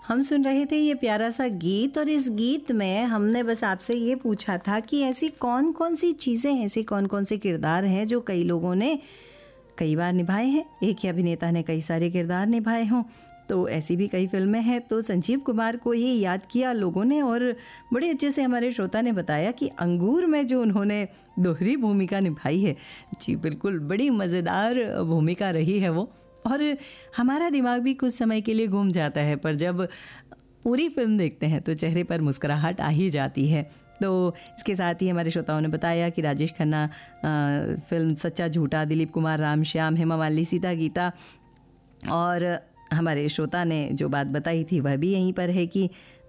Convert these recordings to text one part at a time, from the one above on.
हम सुन रहे थे ये प्यारा सा गीत, और इस गीत में हमने बस आपसे ये पूछा था कि ऐसी कौन कौन सी चीज़ें हैं, ऐसे कौन कौन से किरदार हैं जो कई लोगों ने कई बार निभाए हैं। एक ही अभिनेता ने कई सारे किरदार निभाए हों, तो ऐसी भी कई फिल्में हैं। तो संजीव कुमार को ये याद किया लोगों ने, और बड़े अच्छे से हमारे श्रोता ने बताया कि अंगूर में जो उन्होंने दोहरी भूमिका निभाई है, जी बिल्कुल बड़ी मज़ेदार भूमिका रही है वो, और हमारा दिमाग भी कुछ समय के लिए घूम जाता है, पर जब पूरी फिल्म देखते हैं तो चेहरे पर मुस्कुराहट आ ही जाती है। तो इसके साथ ही हमारे श्रोताओं ने बताया कि राजेश खन्ना फिल्म सच्चा झूठा, दिलीप कुमार राम श्याम, हेमा मालिनी सीता गीता, और हमारे श्रोता ने जो बात बताई थी वह भी यहीं पर है कि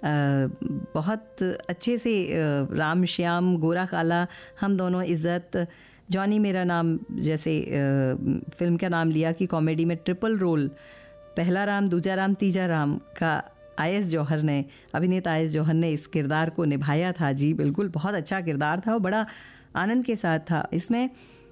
बहुत अच्छे से राम श्याम, गोरा काला, हम दोनों, इज़्ज़त, जॉनी मेरा नाम जैसे फिल्म का नाम लिया कि कॉमेडी में ट्रिपल रोल, पहला राम, दूजा राम, तीजा राम का आईएस जौहर ने, अभिनेता आईएस जौहर ने इस किरदार को निभाया था। जी बिल्कुल बहुत अच्छा किरदार था और बड़ा आनंद के साथ था। इसमें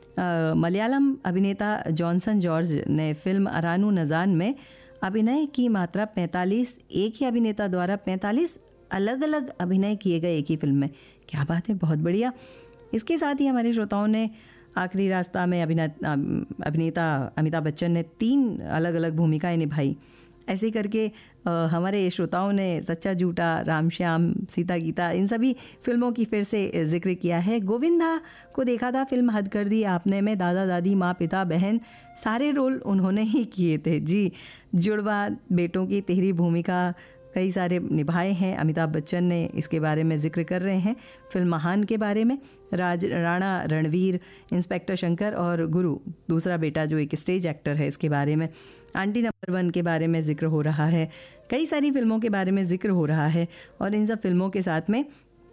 मलयालम अभिनेता जॉनसन जॉर्ज ने फिल्म अरानू नज़ान में अभिनय की मात्रा 45, एक ही अभिनेता द्वारा 45 अलग अलग अभिनय किए गए एक ही फिल्म में। क्या बात है, बहुत बढ़िया। इसके साथ ही हमारे श्रोताओं ने आखिरी रास्ता में अभिनेता अमिताभ बच्चन ने 3 अलग अलग भूमिकाएं निभाई। ऐसे करके हमारे श्रोताओं ने सच्चा झूठा, राम श्याम, सीता गीता, इन सभी फिल्मों की फिर से जिक्र किया है। गोविंदा को देखा था फिल्म हद कर दी आपने में, दादा दादी, माँ पिता बहन, सारे रोल उन्होंने ही किए थे। जी, जुड़वा बेटों की तिहरी भूमिका कई सारे निभाए हैं अमिताभ बच्चन ने, इसके बारे में जिक्र कर रहे हैं। फिल्म महान के बारे में राणा रणवीर, इंस्पेक्टर शंकर और गुरु दूसरा बेटा जो एक स्टेज एक्टर है, इसके बारे में। आंटी नंबर 1 के बारे में जिक्र हो रहा है। कई सारी फिल्मों के बारे में जिक्र हो रहा है, और इन सब फिल्मों के साथ में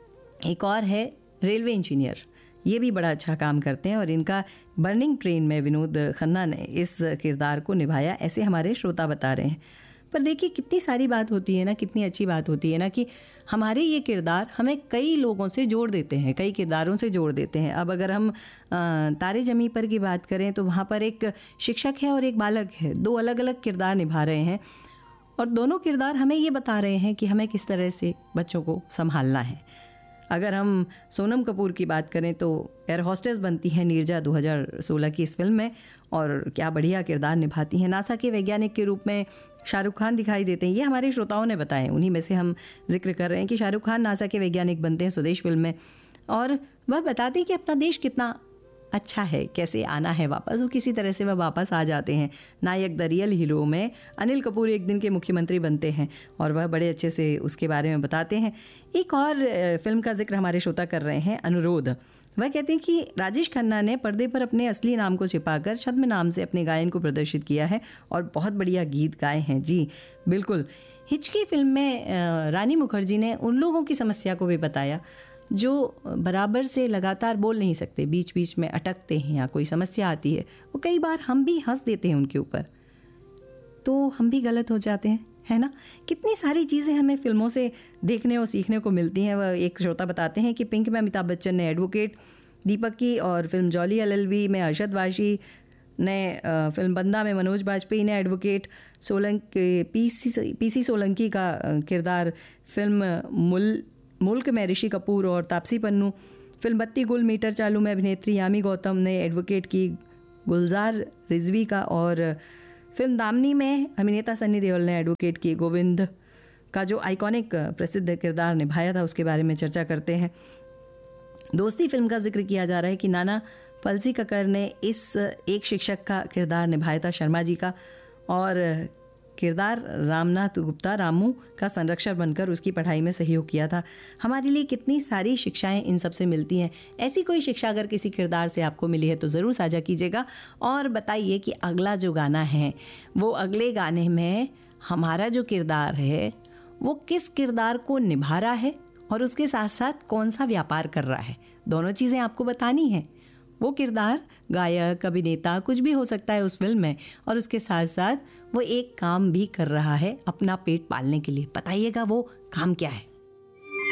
एक और है रेलवे इंजीनियर। ये भी बड़ा अच्छा काम करते हैं, और इनका बर्निंग ट्रेन में विनोद खन्ना ने इस किरदार को निभाया, ऐसे हमारे श्रोता बता रहे हैं। पर देखिए कितनी सारी बात होती है ना, कितनी अच्छी बात होती है ना कि हमारे ये किरदार हमें कई लोगों से जोड़ देते हैं, कई किरदारों से जोड़ देते हैं। अब अगर हम तारे ज़मीं पर की बात करें तो वहाँ पर एक शिक्षक है और एक बालक है, 2 अलग अलग किरदार निभा रहे हैं, और दोनों किरदार हमें ये बता रहे हैं कि हमें किस तरह से बच्चों को संभालना है। अगर हम सोनम कपूर की बात करें तो एयर होस्टेस बनती हैं नीरजा 2016 की इस फिल्म में, और क्या बढ़िया किरदार निभाती हैं। नासा के वैज्ञानिक के रूप में शाहरुख खान दिखाई देते हैं, ये हमारे श्रोताओं ने बताए, उन्हीं में से हम जिक्र कर रहे हैं कि शाहरुख खान नासा के वैज्ञानिक बनते हैं स्वदेश फिल्म में, और वह बताते हैं कि अपना देश कितना अच्छा है, कैसे आना है वापस, वो किसी तरह से वह वापस आ जाते हैं। नायक द रियल हीरो में अनिल कपूर एक दिन के मुख्यमंत्री बनते हैं, और वह बड़े अच्छे से उसके बारे में बताते हैं। एक और फिल्म का जिक्र हमारे श्रोता कर रहे हैं, अनुरोध। वह कहते हैं कि राजेश खन्ना ने पर्दे पर अपने असली नाम को छिपाकर छद्म नाम से अपने गायन को प्रदर्शित किया है, और बहुत बढ़िया गीत गाए हैं। जी बिल्कुल। हिचकी फिल्म में रानी मुखर्जी ने उन लोगों की समस्या को भी बताया जो बराबर से लगातार बोल नहीं सकते, बीच बीच में अटकते हैं या कोई समस्या आती है, वो कई बार हम भी हंस देते हैं उनके ऊपर, तो हम भी गलत हो जाते हैं, है ना। कितनी सारी चीज़ें हमें फिल्मों से देखने और सीखने को मिलती हैं। वह एक श्रोता बताते हैं कि पिंक में अमिताभ बच्चन ने एडवोकेट, दीपक की और फिल्म जॉली एलएलबी में अरशद वारसी ने, फिल्म बंदा में मनोज बाजपेयी ने एडवोकेट, पीसी सोलंकी का किरदार फिल्म मुल्क में ऋषि कपूर और तापसी पन्नू, फिल्म 32 गुल मीटर चालू में अभिनेत्री यामी गौतम ने एडवोकेट की गुलजार रिजवी का, और फिल्म दामनी में अभिनेता सन्नी देओल ने एडवोकेट की गोविंद का जो आइकॉनिक प्रसिद्ध किरदार निभाया था उसके बारे में चर्चा करते हैं। दोस्ती फिल्म का जिक्र किया जा रहा है कि नाना फलसी कक्कर ने इस एक शिक्षक का किरदार निभाया था, शर्मा जी का, और किरदार रामनाथ गुप्ता रामू का संरक्षक बनकर उसकी पढ़ाई में सहयोग किया था। हमारे लिए कितनी सारी शिक्षाएं इन सब से मिलती हैं। ऐसी कोई शिक्षा अगर किसी किरदार से आपको मिली है तो ज़रूर साझा कीजिएगा, और बताइए कि अगला जो गाना है वो अगले गाने में हमारा जो किरदार है वो किस किरदार को निभा रहा है, और उसके साथ साथ कौन सा व्यापार कर रहा है। दोनों चीज़ें आपको बतानी हैं। वो किरदार गायक, अभिनेता, कुछ भी हो सकता है उस फिल्म में, और उसके साथ साथ वो एक काम भी कर रहा है अपना पेट पालने के लिए। बताइएगा वो काम क्या है।